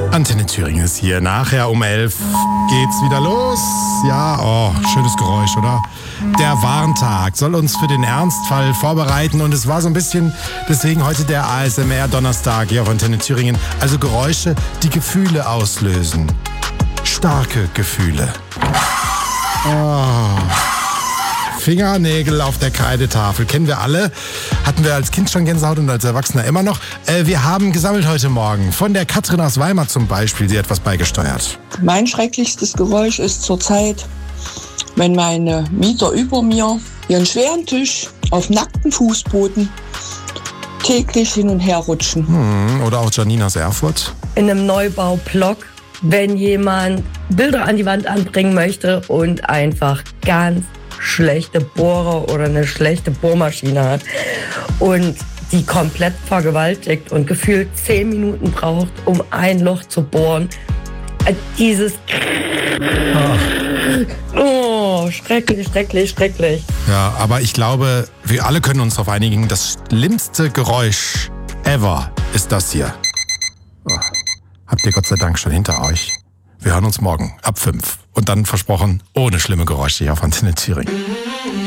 Antenne Thüringen ist hier. Nachher um 11 geht's wieder los. Ja, schönes Geräusch, oder? Der Warntag soll uns für den Ernstfall vorbereiten und es war so ein bisschen, deswegen heute der ASMR-Donnerstag hier auf Antenne Thüringen. Also Geräusche, die Gefühle auslösen. Starke Gefühle. Fingernägel auf der Kreidetafel. Kennen wir alle. Hatten wir als Kind schon Gänsehaut und als Erwachsener immer noch. Wir haben gesammelt heute Morgen. Von der Katrin aus Weimar zum Beispiel. Sie hat etwas beigesteuert. Mein schrecklichstes Geräusch ist zurzeit, wenn meine Mieter über mir ihren schweren Tisch auf nacktem Fußboden täglich hin und her rutschen. Oder auch Janina aus Erfurt. In einem Neubaublock, wenn jemand Bilder an die Wand anbringen möchte und einfach ganz schlechte Bohrer oder eine schlechte Bohrmaschine hat und die komplett vergewaltigt und gefühlt 10 Minuten braucht, um ein Loch zu bohren. Dieses schrecklich. Ja, aber ich glaube, wir alle können uns darauf einigen, das schlimmste Geräusch ever ist das hier. Habt ihr Gott sei Dank schon hinter euch. Wir hören uns morgen ab 5. Und dann versprochen, ohne schlimme Geräusche hier auf Antenne Thüringen.